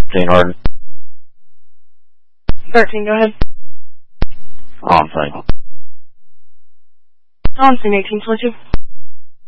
Jane Harden. 13, go ahead. On site. On scene 1822.